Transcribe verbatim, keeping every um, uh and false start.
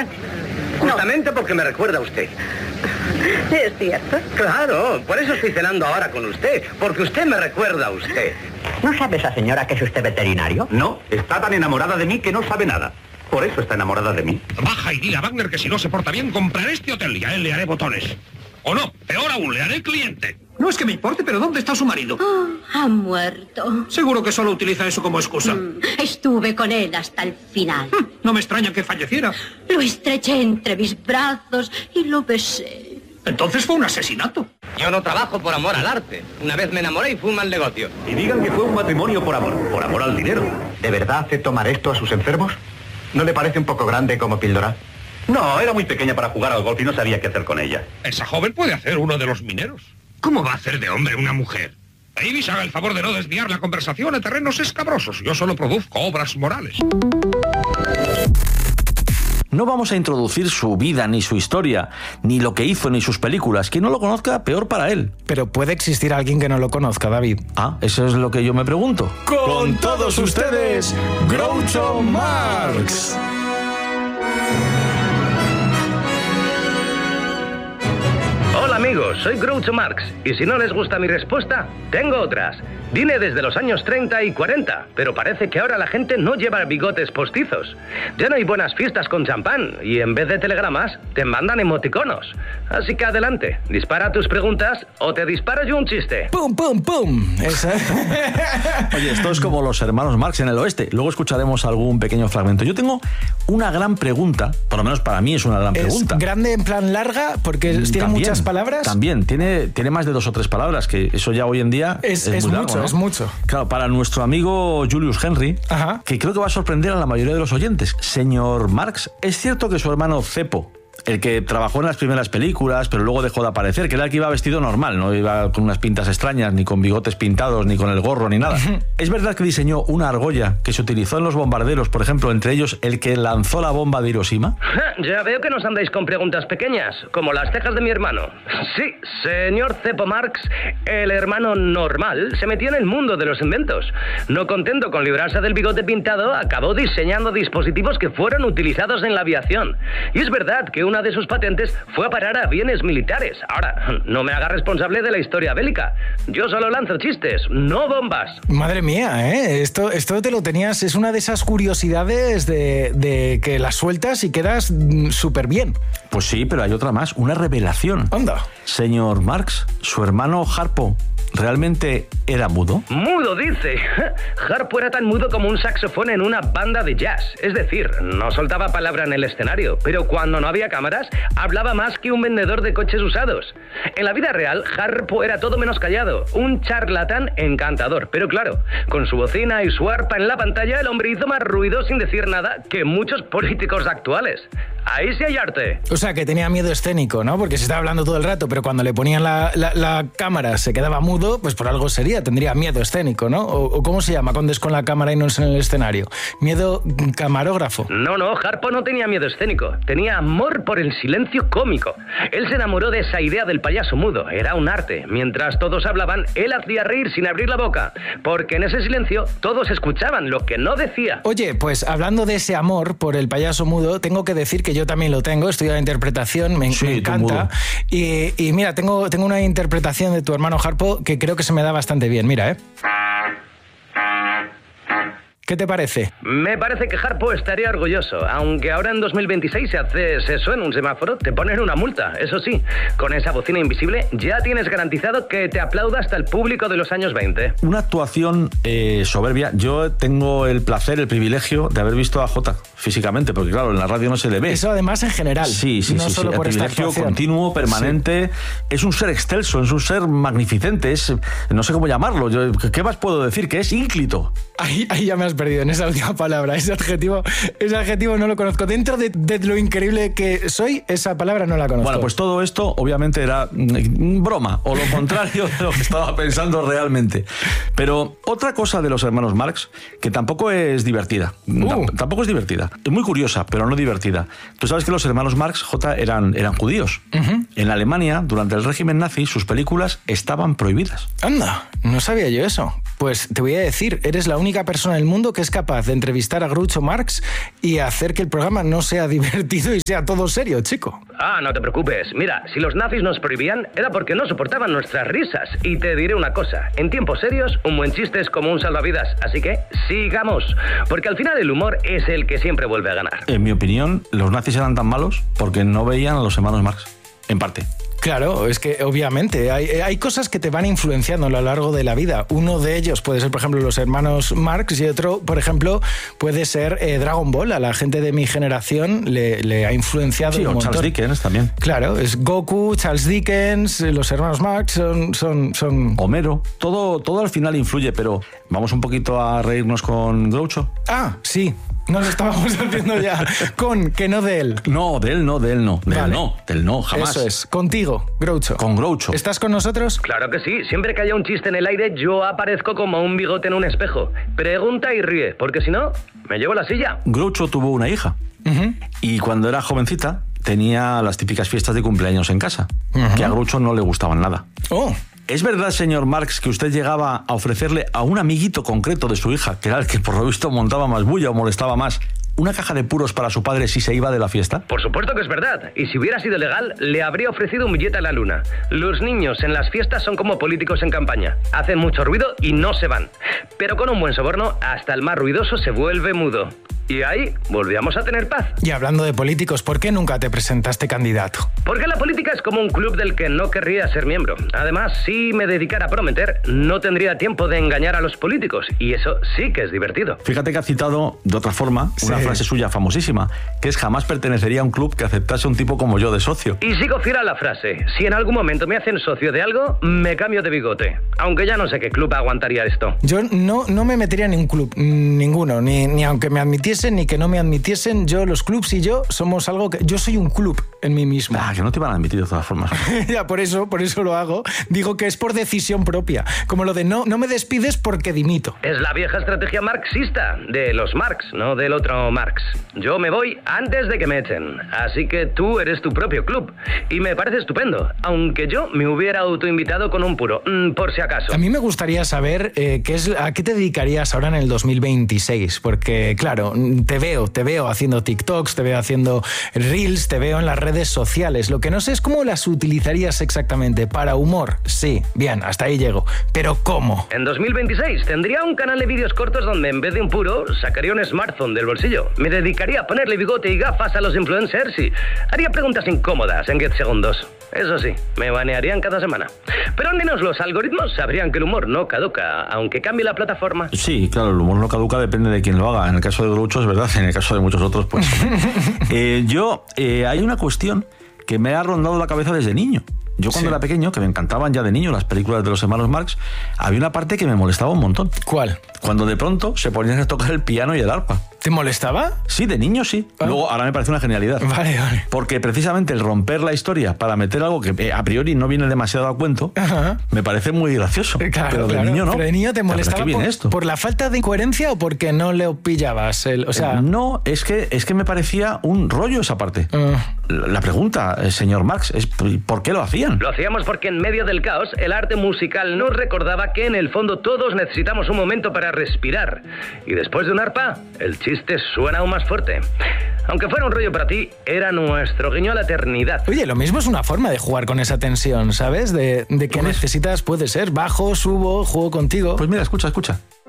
¿Eh? Justamente no. Porque me recuerda a usted. ¿Es cierto? Claro, por eso estoy cenando ahora con usted, porque usted me recuerda a usted. ¿No sabe esa señora que es usted veterinario? No, está tan enamorada de mí que no sabe nada. Por eso está enamorada de mí. Baja y dile a Wagner que si no se porta bien, compraré este hotel y a él le haré botones. O no, peor aún, le haré el cliente. No es que me importe, pero ¿dónde está su marido? Oh, ha muerto. Seguro que solo utiliza eso como excusa. Mm, estuve con él hasta el final. Mm, no me extraña que falleciera. Lo estreché entre mis brazos y lo besé. Entonces fue un asesinato. Yo no trabajo por amor al arte. Una vez me enamoré y fue un mal negocio. Y digan que fue un matrimonio por amor, por amor al dinero. ¿De verdad hace tomar esto a sus enfermos? ¿No le parece un poco grande como píldora? No, era muy pequeña para jugar al golf y no sabía qué hacer con ella. Esa joven puede hacer uno de los mineros. ¿Cómo va a hacer de hombre una mujer? Davis, haga el favor de no desviar la conversación a terrenos escabrosos. Yo solo produzco obras morales. No vamos a introducir su vida, ni su historia, ni lo que hizo, ni sus películas. Quien no lo conozca, peor para él. Pero puede existir alguien que no lo conozca, David. Ah, eso es lo que yo me pregunto. Con todos ustedes, Groucho Marx. Hola amigos, soy Groucho Marx, y si no les gusta mi respuesta, tengo otras. Vine desde los años treinta y cuarenta, pero parece que ahora la gente no lleva bigotes postizos. Ya no hay buenas fiestas con champán, y en vez de telegramas, te mandan emoticonos. Así que adelante, dispara tus preguntas, o te disparo yo un chiste. ¡Pum, pum, pum! Esa... Oye, esto es como los hermanos Marx en el oeste. Luego escucharemos algún pequeño fragmento. Yo tengo una gran pregunta, por lo menos para mí es una gran ¿Es pregunta. grande en plan larga? Porque tiene también, muchas palabras. También, tiene, tiene más de dos o tres palabras, que eso ya hoy en día es, es, es muy mucho, largo, ¿no? Es mucho. Claro, para nuestro amigo Julius Henry, Ajá. que creo que va a sorprender a la mayoría de los oyentes. Señor Marx, ¿es cierto que su hermano Cepo, el que trabajó en las primeras películas, pero luego dejó de aparecer, que era el que iba vestido normal, no iba con unas pintas extrañas, ni con bigotes pintados, ni con el gorro, ni nada? ¿Es verdad que diseñó una argolla que se utilizó en los bombarderos, por ejemplo, entre ellos el que lanzó la bomba de Hiroshima? Ya veo que nos andáis con preguntas pequeñas, como las cejas de mi hermano. Sí, señor Cepo Marx, el hermano normal, se metió en el mundo de los inventos. No contento con librarse del bigote pintado, acabó diseñando dispositivos que fueron utilizados en la aviación. Y es verdad que una de sus patentes fue a parar a aviones militares. Ahora, no me haga responsable de la historia bélica. Yo solo lanzo chistes, no bombas. Madre mía, ¿eh? Esto, esto te lo tenías... Es una de esas curiosidades de, de que las sueltas y quedas súper bien. Pues sí, pero hay otra más, una revelación. Anda. Señor Marx, su hermano Harpo, ¿realmente era mudo? Mudo, dice. Harpo era tan mudo como un saxofón en una banda de jazz. Es decir, no soltaba palabra en el escenario, pero cuando no había cámaras, hablaba más que un vendedor de coches usados. En la vida real, Harpo era todo menos callado, un charlatán encantador. Pero claro, con su bocina y su arpa en la pantalla, el hombre hizo más ruido sin decir nada que muchos políticos actuales. Ahí sí hay arte. O sea, que tenía miedo escénico, ¿no? Porque se estaba hablando todo el rato, pero cuando le ponían la, la, la cámara se quedaba mudo, pues por algo sería, tendría miedo escénico, ¿no? O, o ¿cómo se llama cuando es con la cámara y no es en el escenario? Miedo camarógrafo. No, no, Harpo no tenía miedo escénico, tenía amor por el silencio cómico. Él se enamoró de esa idea del payaso mudo, era un arte. Mientras todos hablaban, él hacía reír sin abrir la boca, porque en ese silencio todos escuchaban lo que no decía. Oye, pues hablando de ese amor por el payaso mudo, tengo que decir que yo también lo tengo, estudio la interpretación, me, sí, me encanta. Y, y mira, tengo, tengo una interpretación de tu hermano Harpo que creo que se me da bastante bien, mira, ¿eh? ¿Qué te parece? Me parece que Harpo estaría orgulloso, aunque ahora en dos mil veintiséis si haces eso en un semáforo te ponen una multa. Eso sí, con esa bocina invisible ya tienes garantizado que te aplauda hasta el público de los años veinte. Una actuación eh, soberbia. Yo tengo el placer, el privilegio de haber visto a Jota físicamente, porque claro, en la radio no se le ve. Eso además en general. Sí, sí, no sí, solo sí. por El esta privilegio actuación. continuo, permanente. Sí. Es un ser excelso, es un ser magnificente, es, no sé cómo llamarlo. Yo, ¿qué más puedo decir? Que es ínclito. Ahí, ahí ya me has perdido en esa última palabra. Ese adjetivo, ese adjetivo no lo conozco. Dentro de, de lo increíble que soy, esa palabra no la conozco. Bueno, pues todo esto obviamente era mm, broma, o lo contrario de lo que estaba pensando realmente. Pero otra cosa de los hermanos Marx, que tampoco es divertida. Uh. Tampoco es divertida. Es muy curiosa, pero no divertida. Tú sabes que los hermanos Marx, J, eran, eran judíos. Uh-huh. En Alemania, durante el régimen nazi, sus películas estaban prohibidas. Anda, no sabía yo eso. Pues te voy a decir, eres la única persona en el mundo que es capaz de entrevistar a Groucho Marx y hacer que el programa no sea divertido y sea todo serio, chico. Ah, no te preocupes. Mira, si los nazis nos prohibían, era porque no soportaban nuestras risas. Y te diré una cosa, en tiempos serios, un buen chiste es como un salvavidas. Así que, sigamos. Porque al final el humor es el que siempre vuelve a ganar. En mi opinión, los nazis eran tan malos porque no veían a los hermanos Marx. En parte. Claro, es que obviamente hay, hay cosas que te van influenciando a lo largo de la vida. Uno de ellos puede ser, por ejemplo, los hermanos Marx y otro, por ejemplo, puede ser eh, Dragon Ball. A la gente de mi generación le, le ha influenciado sí, un o montón. Charles Dickens también. Claro, es Goku, Charles Dickens, los hermanos Marx son... son, son... Homero. Todo, todo al final influye, pero vamos un poquito a reírnos con Groucho. Ah, sí. No lo estábamos haciendo ya. Con, que no de él. No, de él no, de él no. De Vale. él no, de él no, jamás. Eso es. Contigo, Groucho. Con Groucho. ¿Estás con nosotros? Claro que sí. Siempre que haya un chiste en el aire, yo aparezco como un bigote en un espejo. Pregunta y ríe, porque si no, me llevo la silla. Groucho tuvo una hija. Uh-huh. Y cuando era jovencita, tenía las típicas fiestas de cumpleaños en casa. Uh-huh. Que a Groucho no le gustaban nada. Oh. ¿Es verdad, señor Marx, que usted llegaba a ofrecerle a un amiguito concreto de su hija, que era el que por lo visto montaba más bulla o molestaba más, una caja de puros para su padre si se iba de la fiesta? Por supuesto que es verdad. Y si hubiera sido legal, le habría ofrecido un billete a la luna. Los niños en las fiestas son como políticos en campaña. Hacen mucho ruido y no se van. Pero con un buen soborno, hasta el más ruidoso se vuelve mudo. Y ahí volvíamos a tener paz. Y hablando de políticos, ¿por qué nunca te presentaste candidato? Porque la política es como un club del que no querría ser miembro. Además, si me dedicara a prometer, no tendría tiempo de engañar a los políticos. Y eso sí que es divertido. Fíjate que ha citado, de otra forma, una Sí. frase suya famosísima, que es: jamás pertenecería a un club que aceptase un tipo como yo de socio. Y sigo fiel a la frase. Si en algún momento me hacen socio de algo, me cambio de bigote. Aunque ya no sé qué club aguantaría esto. Yo no, no me metería en ningún club, ninguno, ni, ni aunque me admitiesen ni que no me admitiesen. Yo, los clubs y yo somos algo que... Yo soy un club en mí mismo. Ah, que no te van a admitir de todas formas. Ya, por eso, por eso lo hago. Digo que es por decisión propia. Como lo de no, no me despides porque dimito. Es la vieja estrategia marxista, de los Marx, no del otro Marx. Yo me voy antes de que me echen. Así que tú eres tu propio club. Y me parece estupendo. Aunque yo me hubiera autoinvitado con un puro, mm, por si acaso. A mí me gustaría saber eh, qué es, a qué te dedicarías ahora en el dos mil veintiséis. Porque, claro, te veo, te veo haciendo TikToks, te veo haciendo Reels, te veo en las redes sociales. Lo que no sé es cómo las utilizarías exactamente. ¿Para humor? Sí, bien, hasta ahí llego. Pero ¿cómo? En dos mil veintiséis tendría un canal de vídeos cortos donde en vez de un puro, sacaría un smartphone del bolsillo. Me dedicaría a ponerle bigote y gafas a los influencers y haría preguntas incómodas en diez segundos. Eso sí, me banearían cada semana. Pero al menos los algoritmos sabrían que el humor no caduca, aunque cambie la plataforma. Sí, claro, el humor no caduca, depende de quién lo haga. En el caso de Groucho es verdad, en el caso de muchos otros, pues... eh, yo, eh, hay una cuestión que me ha rondado la cabeza desde niño. Yo cuando Sí. era pequeño, que me encantaban ya de niño las películas de los hermanos Marx, había una parte que me molestaba un montón. ¿Cuál? Cuando de pronto se ponían a tocar el piano y el arpa. ¿Te molestaba? Sí, de niño sí. Ah. Luego, ahora me parece una genialidad. Vale, vale. Porque precisamente el romper la historia para meter algo que eh, a priori no viene demasiado a cuento, Ajá. me parece muy gracioso. Claro, pero de claro. niño no. Pero de niño te Pero, ¿pero molestaba ¿qué viene por, esto? por la falta de incoherencia o porque no le pillabas. El, o sea, Eh, no, es que, es que me parecía un rollo esa parte. Ah. La la pregunta, eh, señor Marx, es ¿por qué lo hacían? Lo hacíamos porque en medio del caos, el arte musical nos recordaba que en el fondo todos necesitamos un momento para respirar. Y después de un arpa, el chiste suena aún más fuerte. Aunque fuera un rollo para ti, era nuestro guiño a la eternidad. Oye, lo mismo es una forma de jugar con esa tensión, ¿sabes? De, de que ¿Cómo es? necesitas, puede ser, bajo, subo, juego contigo. Pues mira, escucha, escucha.